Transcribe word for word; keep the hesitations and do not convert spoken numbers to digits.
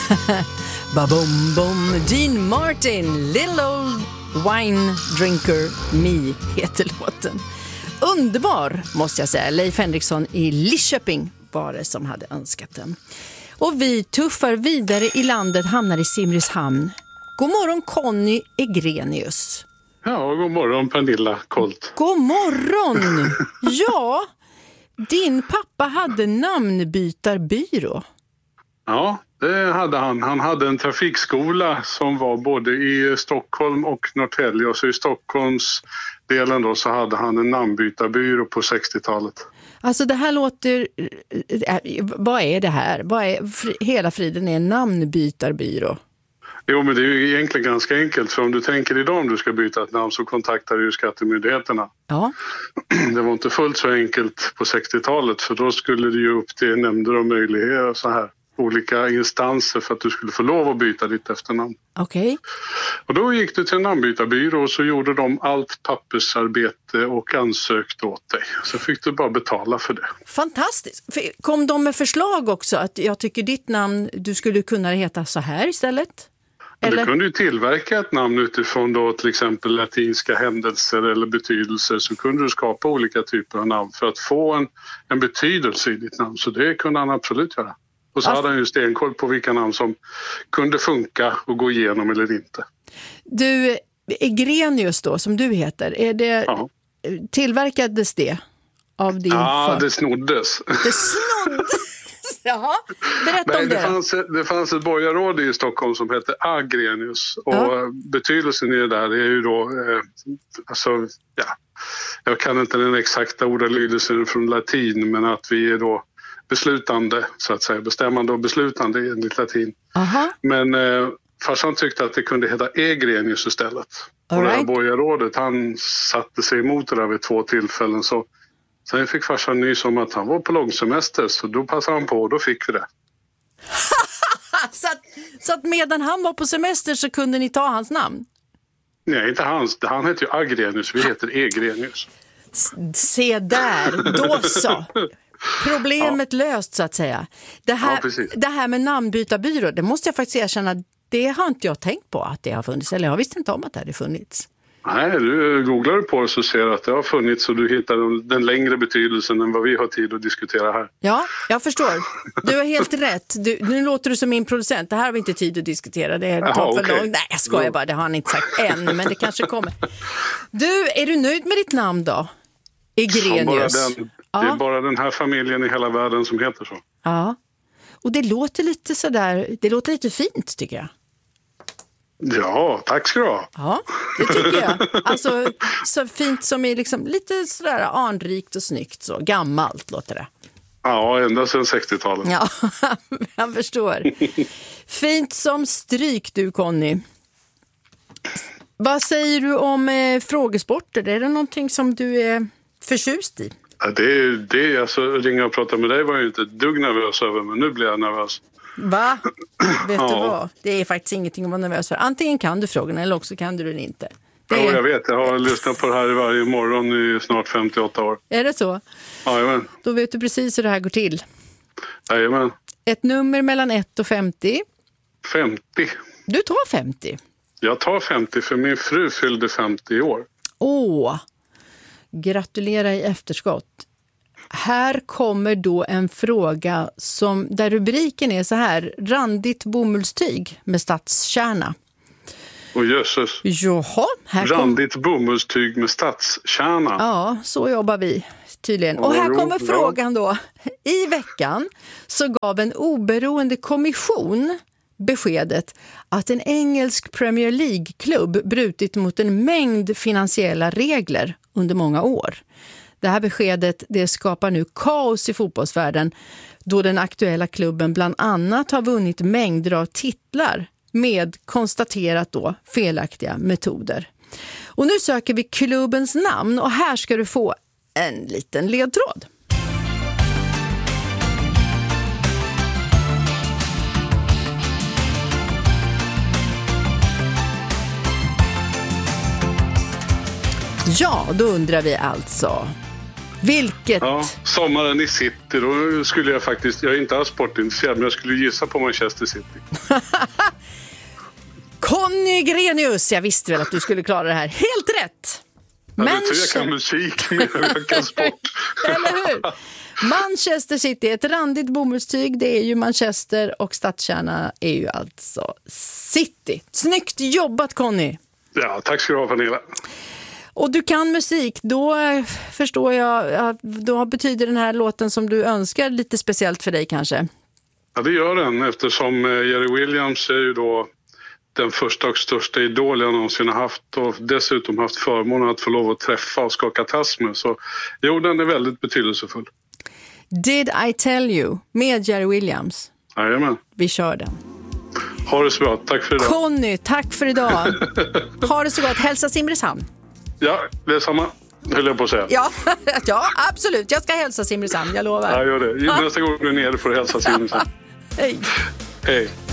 Ba-bom bom, Dean Martin, Little Old Wine Drinker Me heter låten. Underbar måste jag säga. Leif Henriksson i Lidköping var det som hade önskat den. Och vi tuffar vidare i landet, hamnar i Simrishamn. God morgon Conny Egrenius. Ja, god morgon Pernilla Kolt. God morgon! Ja, din pappa hade namnbytarbyrå. Ja, det hade han. Han hade en trafikskola som var både i Stockholm och Norrtälje. Och så i Stockholms delen då så hade han en namnbytarbyrå på sextiotalet. Alltså det här låter... Vad är det här? Vad är hela friden är en namnbytarbyrå? Jo, men det är ju egentligen ganska enkelt. För om du tänker idag om du ska byta ett namn så kontaktar du ju skattemyndigheterna. Ja. Det var inte fullt så enkelt på sextiotalet. För då skulle det ju upp till nämnder och möjligheter så här. Olika instanser för att du skulle få lov att byta ditt efternamn. Okej. Okay. Och då gick du till en namnbytarbyrå och så gjorde de allt pappersarbete och ansökte åt dig. Så fick du bara betala för det. Fantastiskt. Kom de med förslag också att jag tycker ditt namn, du skulle kunna heta så här istället? Eller? Du kunde ju tillverka ett namn utifrån då till exempel latinska händelser eller betydelser, så kunde du skapa olika typer av namn för att få en, en betydelse i ditt namn. Så det kunde han absolut göra. Och så alltså, hade han ju stenkoll på vilka namn som kunde funka och gå igenom eller inte. Du, Egrenius då, som du heter, är det, ja. Tillverkades det av din Ja, far? det snoddes. Det snoddes? Jaha, berätta Nej, om det. Det fanns, det fanns ett borgarråd i Stockholm som hette Agrenius. Och ja. Betydelsen i det där är ju då, eh, alltså, ja, jag kan inte den exakta ordalydelsen från latin, men att vi är då beslutande, så att säga, bestämmande och beslutande enligt latin. Aha. Men eh, farsan tyckte att det kunde heta Egrenius istället. All och right. Det här borgarrådet, han satte sig emot det där vid två tillfällen. Så sen fick farsan nys om att han var på långsemester, så då passade han på och då fick vi det. så, att, så att medan han var på semester så kunde ni ta hans namn? Nej, inte hans. Han heter ju Agrenius, vi heter Egrenius. Se där, då så. Problemet ja. löst så att säga. Det här, ja, det här med namnbytarbyrå, det måste jag faktiskt erkänna, det har inte jag tänkt på att det har funnits. Eller jag visste inte om att det hade funnits. Nej, du googlar du på det så ser du att det har funnits och du hittar den längre betydelsen än vad vi har tid att diskutera här. Ja, jag förstår. Du har helt rätt. Du, nu låter du som min producent. Det här har vi inte tid att diskutera. Det är Aha, för okay. långt. Nej, jag skojar bara. Det har han inte sagt än, men det kanske kommer. Du, är du nöjd med ditt namn då? Egrenius. Ja, den, ja. Det är bara den här familjen i hela världen som heter så. Ja, och det låter lite sådär, det låter lite fint tycker jag. Ja, tack ska du ha. Ja, det tycker jag. Alltså, så fint som är liksom lite sådär anrikt och snyggt så. Gammalt låter det. Ja, ända sedan sextiotalet. Ja, jag förstår. Fint som stryk du, Conny. Vad säger du om eh, frågesporter? Är det någonting som du är förtjust i? Ja, det är det. Alltså, ringa och prata med dig var jag inte ett dugg nervös över, men nu blir jag nervös. Va? Vet ja. du vad? Det är faktiskt ingenting att vara nervös för. Antingen kan du frågorna eller också kan du den inte. Det är... Ja, jag vet. Jag har lyssnat på det här varje morgon i snart femtioåtta år. Är det så? Jajamän. Då vet du precis hur det här går till. Jajamän. Ett nummer mellan ett och femtio. femtio. Du tar femtio. Jag tar femtio för min fru fyllde femtio i år. Åh, gratulera i efterskott. Här kommer då en fråga som, där rubriken är så här: randigt bomullstyg med stadskärna. Och jösses. Jaha, här kom... randigt bomullstyg med stadskärna. Ja, så jobbar vi tydligen. Och här kommer frågan då. I veckan så gav en oberoende kommission beskedet att en engelsk Premier League-klubb brutit mot en mängd finansiella regler under många år. Det här beskedet det skapar nu kaos i fotbollsvärlden då den aktuella klubben bland annat har vunnit mängder av titlar med konstaterat då felaktiga metoder. Och nu söker vi klubbens namn och här ska du få en liten ledtråd. Ja, då undrar vi alltså. Vilket? Ja, sommaren i City, då skulle jag faktiskt, jag är inte alls sportintresserad, men jag skulle gissa på Manchester City. Conny Grenius, jag visste väl att du skulle klara det här. Helt rätt! Ja, men... Jag tror jag kan musik med jag kan sport. Eller hur? Manchester City, ett randigt bomullstyg, det är ju Manchester och stadskärna är ju alltså City. Snyggt jobbat, Conny! Ja, tack ska du ha, Pernilla. Och du kan musik, då förstår jag, då betyder den här låten som du önskar lite speciellt för dig kanske? Ja, det gör den, eftersom Jerry Williams är ju då den första och största idol jag någonsin har haft och dessutom haft förmånen att få lov att träffa och skaka tass med. Så jo, den är väldigt betydelsefull. Did I tell you med Jerry Williams? Jajamän. Vi kör den. Ha det så bra, tack för idag. Conny, tack för idag. Ha det så gott, hälsa Simrishamn. Ja, det är samma, höll jag på att säga. Ja, ja, absolut, jag ska hälsa Simrishamn, jag lovar. Ja, gör det. Nästa gång du är nere får du hälsa Simrishamn. Hej. Hej.